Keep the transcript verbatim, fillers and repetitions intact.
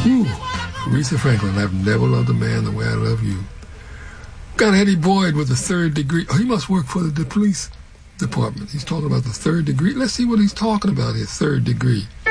Ooh, Aretha Franklin, I've never loved a man the way I love you. Got Eddie Boyd with the third degree. Oh, he must work for the police department. He's talking about the third degree. Let's see what he's talking about here, third degree.